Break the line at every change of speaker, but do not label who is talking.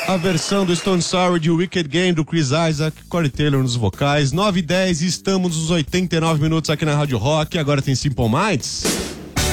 A versão do Stone Sour de Wicked Game do Chris Isaac, Corey Taylor nos vocais. 9:10, estamos nos 89 minutos aqui na Rádio Rock. Agora tem Simple Minds.